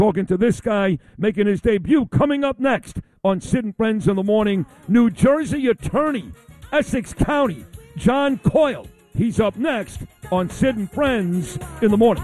Talking to this guy making his debut coming up next on Sid and Friends in the Morning. New Jersey attorney, Essex County, John Coyle. He's up next on Sid and Friends in the Morning.